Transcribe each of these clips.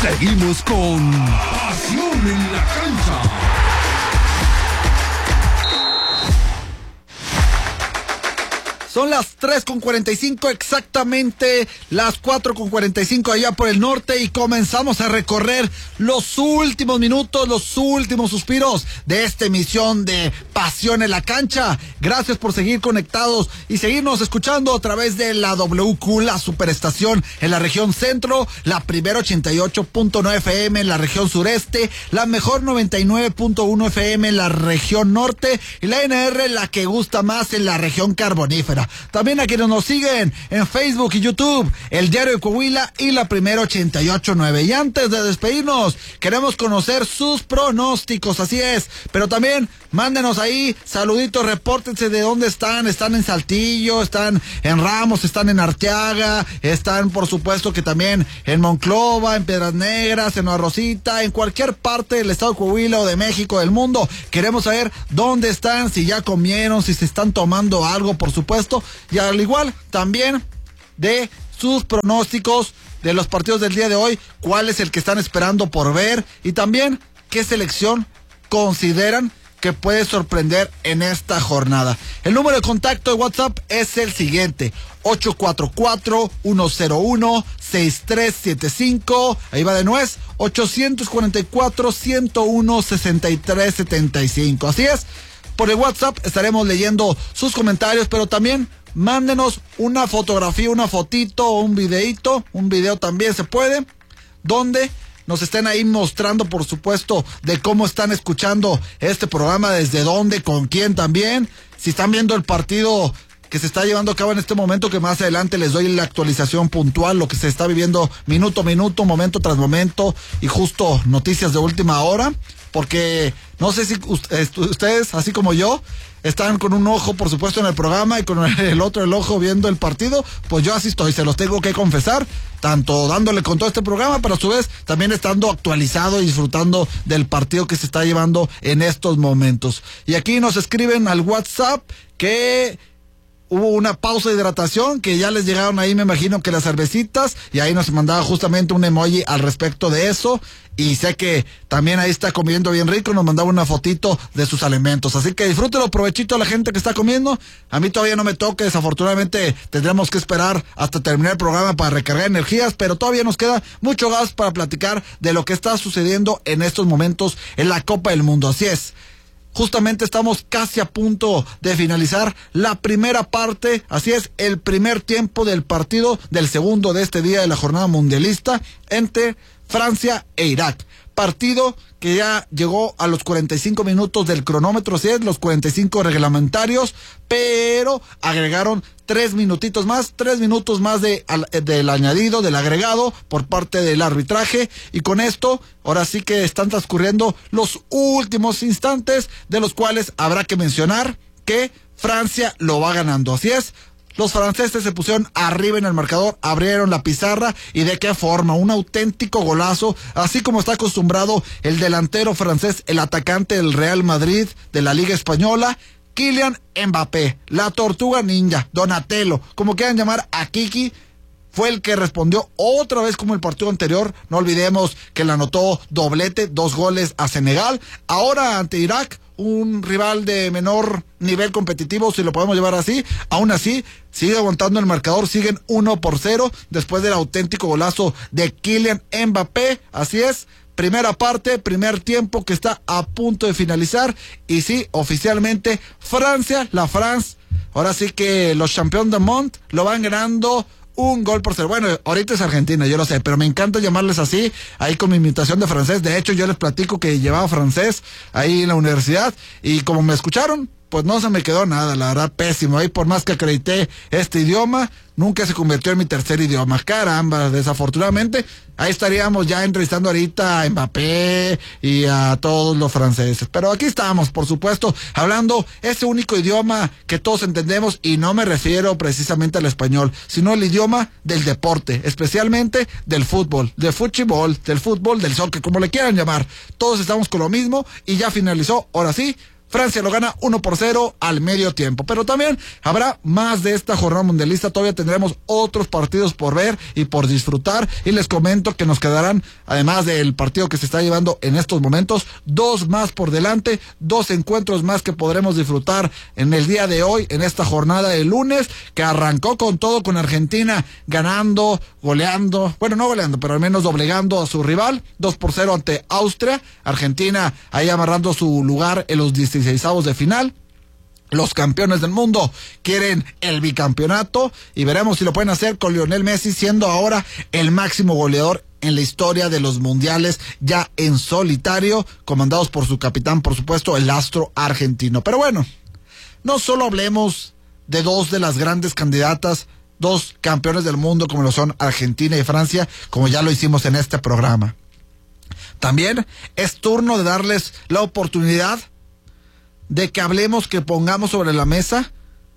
Seguimos con Pasión en la Cancha. Son las 3:45, exactamente las 4:45 allá por el norte, y comenzamos a recorrer los últimos minutos, los últimos suspiros de esta emisión de Pasión en la Cancha. Gracias por seguir conectados y seguirnos escuchando a través de la WQ, la superestación en la región centro, la primera 88.9 FM en la región sureste, la mejor 99.1 FM en la región norte y la NR, la que gusta más, en la región carbonífera. También a quienes nos siguen en Facebook y YouTube, el Diario de Coahuila y la primera 88.9. Y antes de despedirnos, queremos conocer sus pronósticos, así es, pero también mándenos ahí saluditos, repórtense de dónde están en Saltillo, están en Ramos, están en Arteaga, están por supuesto que también en Monclova, en Piedras Negras, en Nueva Rosita, en cualquier parte del estado de Coahuila o de México, del mundo. Queremos saber dónde están, si ya comieron, si se están tomando algo, por supuesto, y al igual también de sus pronósticos de los partidos del día de hoy, cuál es el que están esperando por ver y también qué selección consideran que puede sorprender en esta jornada. El número de contacto de WhatsApp es el siguiente: 844-101-6375. Ahí va de nuez, 844-101-6375. Así es, por el WhatsApp estaremos leyendo sus comentarios, pero también mándenos una fotografía, una fotito o un videito, un video también se puede, donde nos estén ahí mostrando, por supuesto, de cómo están escuchando este programa, desde dónde, con quién también, si están viendo el partido que se está llevando a cabo en este momento, que más adelante les doy la actualización puntual, lo que se está viviendo minuto a minuto, momento tras momento, y justo noticias de última hora, porque no sé si ustedes, así como yo, están con un ojo, por supuesto, en el programa y con el otro el ojo viendo el partido. Pues yo así estoy, se los tengo que confesar, tanto dándole con todo este programa, pero a su vez también estando actualizado y disfrutando del partido que se está llevando en estos momentos. Y aquí nos escriben al WhatsApp que hubo una pausa de hidratación, que ya les llegaron ahí, me imagino que las cervecitas, y ahí nos mandaba justamente un emoji al respecto de eso, y sé que también ahí está comiendo bien rico, nos mandaba una fotito de sus alimentos, así que disfrútenlo, provechito a la gente que está comiendo. A mí todavía no me toca, desafortunadamente tendremos que esperar hasta terminar el programa para recargar energías, pero todavía nos queda mucho gas para platicar de lo que está sucediendo en estos momentos en la Copa del Mundo. Así es, justamente estamos casi a punto de finalizar la primera parte, así es, el primer tiempo del partido del segundo de este día de la jornada mundialista entre Francia e Irak. Partido que ya llegó a los 45 minutos del cronómetro, así es, los 45 reglamentarios, pero agregaron 3 minutos más del añadido, del agregado por parte del arbitraje, y con esto ahora sí que están transcurriendo los últimos instantes, de los cuales habrá que mencionar que Francia lo va ganando. Así es, los franceses se pusieron arriba en el marcador, abrieron la pizarra, y de qué forma, un auténtico golazo, así como está acostumbrado el delantero francés, el atacante del Real Madrid de la Liga Española, Kylian Mbappé, la tortuga ninja, Donatello, como quieran llamar a Kiki, fue el que respondió otra vez como el partido anterior. No olvidemos que le anotó doblete, 2 goles a Senegal, ahora ante Irak, un rival de menor nivel competitivo, si lo podemos llevar así. Aún así, sigue aguantando el marcador, siguen 1-0 después del auténtico golazo de Kylian Mbappé. Así es, primera parte, primer tiempo que está a punto de finalizar, y sí, oficialmente Francia, la France, ahora sí que los Champions du Monde lo van ganando 1-0. Bueno, ahorita es Argentina, yo lo sé, pero me encanta llamarles así, ahí con mi imitación de francés. De hecho, yo les platico que llevaba francés ahí en la universidad, y como me escucharon, pues no se me quedó nada, la verdad, pésimo. Ahí por más que acredité este idioma, nunca se convirtió en mi tercer idioma. Caramba, desafortunadamente, ahí estaríamos ya entrevistando ahorita a Mbappé y a todos los franceses. Pero aquí estamos, por supuesto, hablando ese único idioma que todos entendemos, y no me refiero precisamente al español, sino el idioma del deporte, especialmente del fútbol, del fútbol, del soccer, como le quieran llamar. Todos estamos con lo mismo, y ya finalizó, ahora sí, Francia lo gana 1-0 al medio tiempo. Pero también habrá más de esta jornada mundialista. Todavía tendremos otros partidos por ver y por disfrutar. Y les comento que nos quedarán, además del partido que se está llevando en estos momentos, 2 más por delante, 2 encuentros más que podremos disfrutar en el día de hoy, en esta jornada de lunes, que arrancó con todo, con Argentina ganando, goleando, bueno, no goleando, pero al menos doblegando a su rival, 2-0 ante Austria. Argentina ahí amarrando su lugar en los 16avos de final. Los campeones del mundo quieren el bicampeonato y veremos si lo pueden hacer con Lionel Messi siendo ahora el máximo goleador en la historia de los mundiales, ya en solitario, comandados por su capitán, por supuesto, el astro argentino. Pero bueno, no solo hablemos de 2 de las grandes candidatas, 2 campeones del mundo como lo son Argentina y Francia, como ya lo hicimos en este programa. También es turno de darles la oportunidad de que hablemos, que pongamos sobre la mesa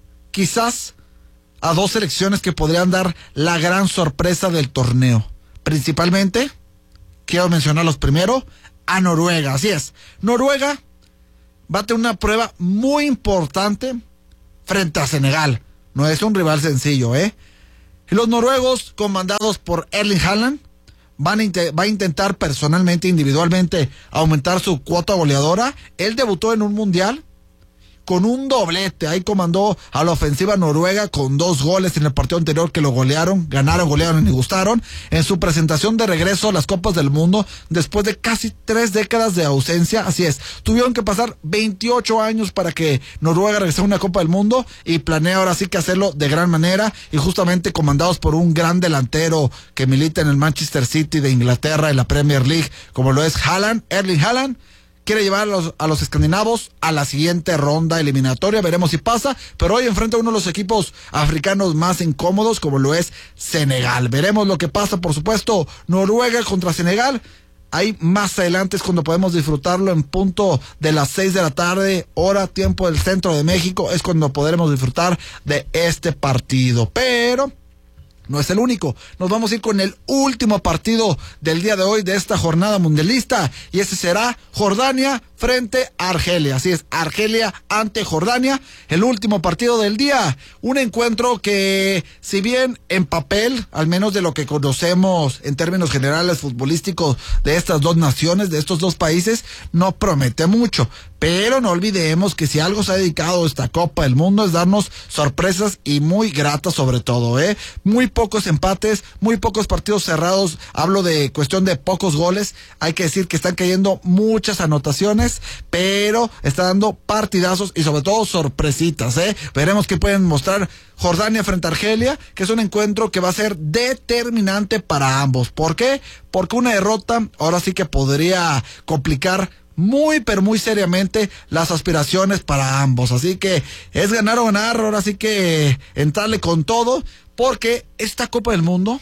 quizás a 2 selecciones que podrían dar la gran sorpresa del torneo. Principalmente, quiero mencionarlos primero, a Noruega. Así es, Noruega va a tener una prueba muy importante frente a Senegal. No es un rival sencillo, Y los noruegos, comandados por Erling Haaland, va a intentar personalmente, individualmente, aumentar su cuota goleadora. Él debutó en un mundial con un doblete. Ahí comandó a la ofensiva noruega con 2 goles en el partido anterior que lo golearon, golearon y gustaron. En su presentación de regreso a las Copas del Mundo, después de casi 3 décadas de ausencia, así es, tuvieron que pasar 28 años para que Noruega regresara a una Copa del Mundo y planea ahora sí que hacerlo de gran manera y justamente comandados por un gran delantero que milita en el Manchester City de Inglaterra en la Premier League, como lo es Haaland, Erling Haaland. Quiere llevar a los escandinavos a la siguiente ronda eliminatoria, veremos si pasa, pero hoy enfrenta a uno de los equipos africanos más incómodos, como lo es Senegal. Veremos lo que pasa, por supuesto, Noruega contra Senegal. Ahí más adelante es cuando podemos disfrutarlo en punto de las 6 de la tarde, hora, tiempo del centro de México, es cuando podremos disfrutar de este partido. Pero no es el único. Nos vamos a ir con el último partido del día de hoy de esta jornada mundialista y ese será Jordania frente a Argelia. Así es, Argelia ante Jordania, el último partido del día. Un encuentro que, si bien en papel, al menos de lo que conocemos en términos generales futbolísticos de estas 2 naciones, de estos 2 países, no promete mucho. Pero no olvidemos que si algo se ha dedicado esta Copa del Mundo es darnos sorpresas y muy gratas sobre todo, Muy pocos empates, muy pocos partidos cerrados, hablo de cuestión de pocos goles. Hay que decir que están cayendo muchas anotaciones, pero está dando partidazos y sobre todo sorpresitas, Veremos qué pueden mostrar Jordania frente a Argelia, que es un encuentro que va a ser determinante para ambos. ¿Por qué? Porque una derrota ahora sí que podría complicar muy, pero muy seriamente las aspiraciones para ambos. Así que es ganar o ganar, ahora sí que entrarle con todo, porque esta Copa del Mundo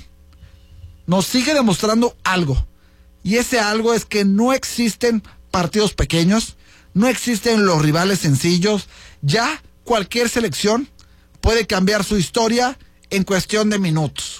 nos sigue demostrando algo. Y ese algo es que no existen partidos pequeños, no existen los rivales sencillos. Ya cualquier selección puede cambiar su historia en cuestión de minutos.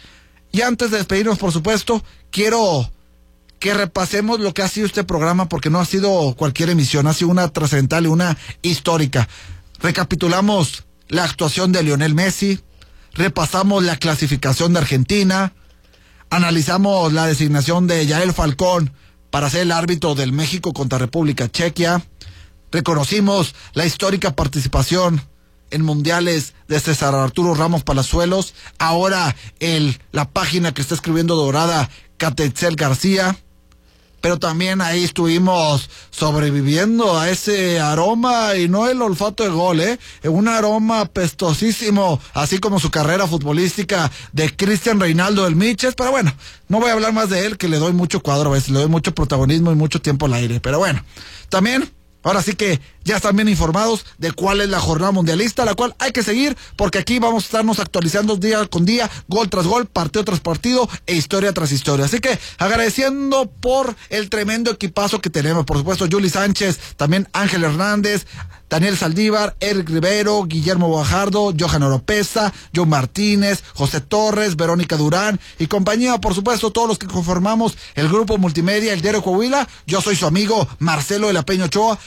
Y antes de despedirnos, por supuesto, quiero que repasemos lo que ha sido este programa, porque no ha sido cualquier emisión, ha sido una trascendental y una histórica. Recapitulamos la actuación de Lionel Messi, repasamos la clasificación de Argentina, analizamos la designación de Yael Falcón para ser el árbitro del México contra República Checa, reconocimos la histórica participación en mundiales de César Arturo Ramos Palazuelos, ahora la página que está escribiendo dorada, Catexel García. Pero también ahí estuvimos sobreviviendo a ese aroma, y no el olfato de gol, un aroma apestosísimo, así como su carrera futbolística de Cristian Reinaldo del Miches. Pero bueno, no voy a hablar más de él, que le doy mucho cuadro a veces, le doy mucho protagonismo y mucho tiempo al aire. Pero bueno, también ahora sí que ya están bien informados de cuál es la jornada mundialista, la cual hay que seguir, porque aquí vamos a estarnos actualizando día con día, gol tras gol, partido tras partido e historia tras historia. Así que agradeciendo por el tremendo equipazo que tenemos, por supuesto, Juli Sánchez, también Ángel Hernández, Daniel Saldívar, Eric Rivero, Guillermo Guajardo, Johan Oropesa, John Martínez, José Torres, Verónica Durán y compañía, por supuesto, todos los que conformamos el grupo multimedia, el Diario Coahuila. Yo soy su amigo Marcelo de la Peña Ochoa.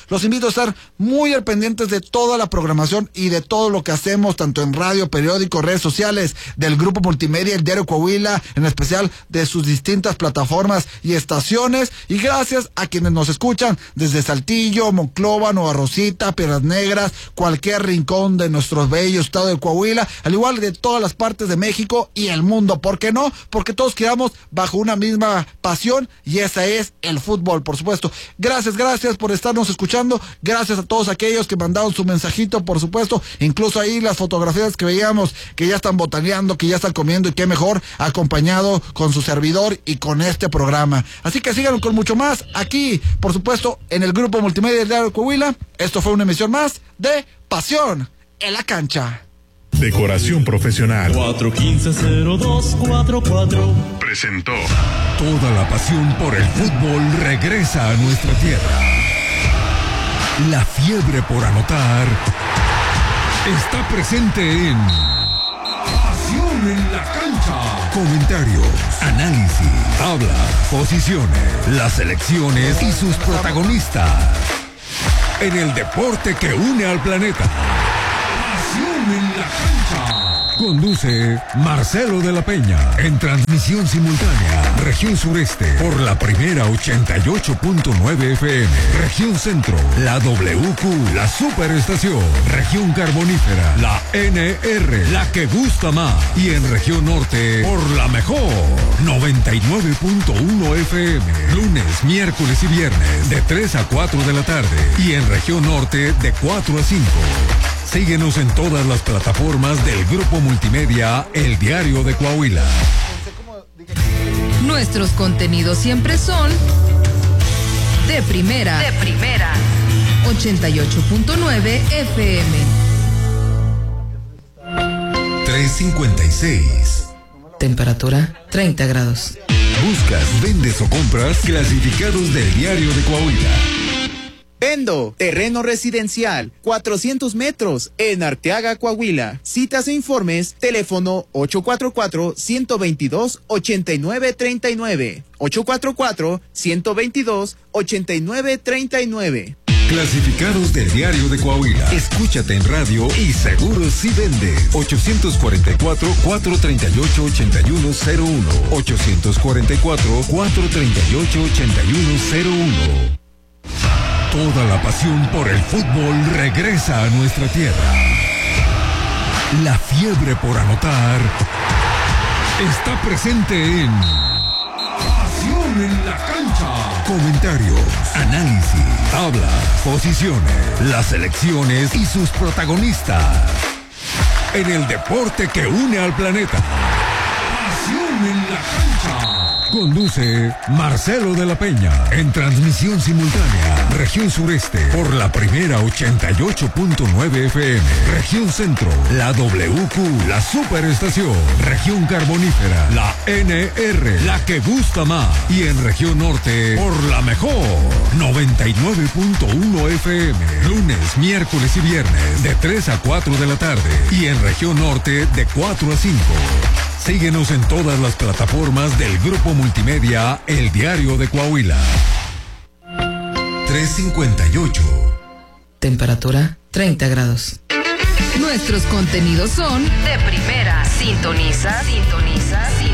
los invito a estar muy al pendientes de toda la programación y de todo lo que hacemos, tanto en radio, periódico, redes sociales del Grupo Multimedia, el Diario Coahuila, en especial de sus distintas plataformas y estaciones. Y gracias a quienes nos escuchan desde Saltillo, Monclova, Nueva Rosita, Piedras Negras, cualquier rincón de nuestro bello estado de Coahuila, al igual de todas las partes de México y el mundo. ¿Por qué no? Porque todos quedamos bajo una misma pasión, y esa es el fútbol, por supuesto. Gracias por estarnos escuchando. Gracias a todos aquellos que mandaron su mensajito, por supuesto. Incluso ahí las fotografías que veíamos, que ya están botaneando, que ya están comiendo, y qué mejor acompañado con su servidor y con este programa. Así que sigan con mucho más aquí, por supuesto, en el Grupo Multimedia del Diario Coahuila. Esto fue una emisión más de Pasión en la Cancha. Decoración profesional. 415-0244 Presentó. Toda la pasión por el fútbol regresa a nuestra tierra. La fiebre por anotar está presente en Pasión en la Cancha. Comentarios, análisis, tablas, posiciones, las selecciones y sus protagonistas. En el deporte que une al planeta. Pasión en la Cancha. Conduce Marcelo de la Peña. En transmisión simultánea, región sureste, por la primera 88.9 FM. Región centro, la WQ, la superestación. Región carbonífera, la NR, la que gusta más. Y en región norte, por la mejor, 99.1 FM. Lunes, miércoles y viernes, de 3 a 4 de la tarde. Y en región norte, de 4 a 5. Síguenos en todas las plataformas del Grupo Multimedia, El Diario de Coahuila. Nuestros contenidos siempre son de primera. 88.9 FM. 356. Temperatura 30 grados. Buscas, vendes o compras clasificados del Diario de Coahuila. Vendo terreno residencial, 400 metros, en Arteaga, Coahuila. Citas e informes, teléfono 844-122-8939. 844-122-8939. Clasificados del Diario de Coahuila. Escúchate en radio y seguro si vendes. 844-438-8101. 844-438-8101. Toda la pasión por el fútbol regresa a nuestra tierra. La fiebre por anotar está presente en Pasión en la Cancha. Comentarios, análisis, tablas, posiciones, las selecciones y sus protagonistas. En el deporte que une al planeta. Pasión en la Cancha. Conduce Marcelo de la Peña. En transmisión simultánea, región sureste, por la primera 88.9 FM. Región centro, la WQ, la superestación. Región carbonífera, la NR, la que gusta más. Y en región norte, por la mejor, 99.1 FM. Lunes, miércoles y viernes, de 3 a 4 de la tarde. Y en región norte, de 4 a 5. Síguenos en todas las plataformas del Grupo Multimedia, El Diario de Coahuila. 358. Temperatura 30 grados. Nuestros contenidos son de primera. Sintoniza.